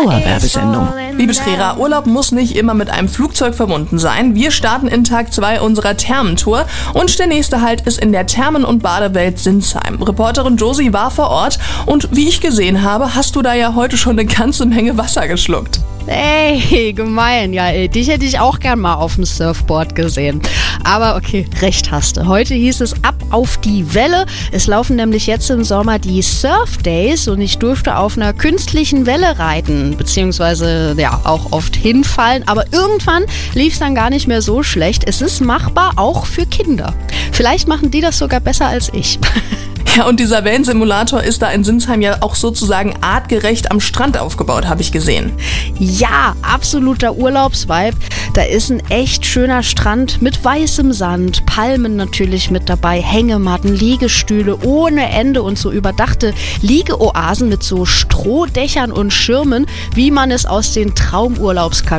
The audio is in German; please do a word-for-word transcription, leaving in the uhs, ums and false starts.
Dauerwerbesendung. Liebe Trera, Urlaub muss nicht immer mit einem Flugzeug verbunden sein. Wir starten in Tag zwei unserer Thermentour und der nächste Halt ist in der Thermen- und Badewelt Sinsheim. Reporterin Josie war vor Ort und wie ich gesehen habe, hast du da ja heute schon eine ganze Menge Wasser geschluckt. Ey, gemein. Ja, ey, dich hätte ich auch gern mal auf dem Surfboard gesehen. Aber okay, recht hast du. Heute hieß es ab auf die Welle. Es laufen nämlich jetzt im Sommer die Surf Days und ich durfte auf einer künstlichen Welle reiten, beziehungsweise ja auch oft hinfallen. Aber irgendwann lief es dann gar nicht mehr so schlecht. Es ist machbar, auch für Kinder. Vielleicht machen die das sogar besser als ich. Ja, und dieser Wellensimulator ist da in Sinsheim ja auch sozusagen artgerecht am Strand aufgebaut, habe ich gesehen. Ja, absoluter Urlaubsvibe. Da ist ein echt schöner Strand mit weißem Sand, Palmen natürlich mit dabei, Hängematten, Liegestühle ohne Ende und so überdachte Liegeoasen mit so Strohdächern und Schirmen, wie man es aus den Traumurlaubskarten